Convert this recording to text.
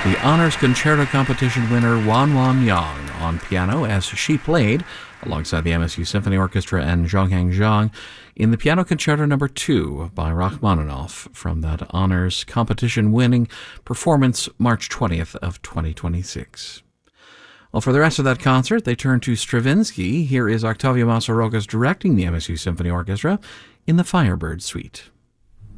the Honors Concerto Competition winner Wan Wan Yang on piano as she played, alongside the MSU Symphony Orchestra and Zhonghang Zhang, in the Piano Concerto No. 2 by Rachmaninoff from that Honors Competition winning performance March 20th of 2026. Well, for the rest of that concert, they turn to Stravinsky. Here is Octavio Massarocas directing the MSU Symphony Orchestra in the Firebird Suite.